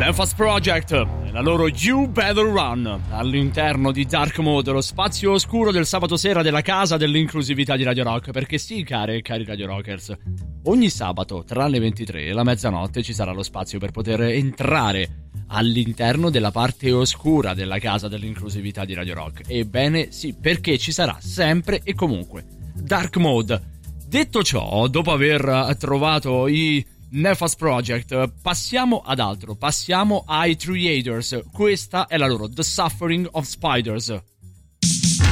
Nefas Project, la loro You Better Run, all'interno di Dark Mode, lo spazio oscuro del sabato sera della casa dell'inclusività di Radio Rock. Perché sì, care e cari Radio Rockers, ogni sabato tra le 23 e la mezzanotte ci sarà lo spazio per poter entrare all'interno della parte oscura della casa dell'inclusività di Radio Rock. Ebbene sì, perché ci sarà sempre e comunque Dark Mode. Detto ciò, dopo aver trovato i Nefas Project, passiamo ad altro, passiamo ai Creators. Questa è la loro The Suffering of Spiders.